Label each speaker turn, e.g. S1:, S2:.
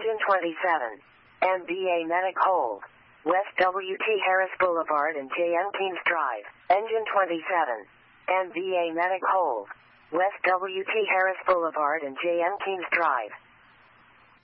S1: Engine 27. MBA Medic Hold. West W.T. Harris Boulevard and J.M. Keynes Drive. Engine 27. MBA Medic Hold. West W.T. Harris Boulevard and J.M. Keynes Drive.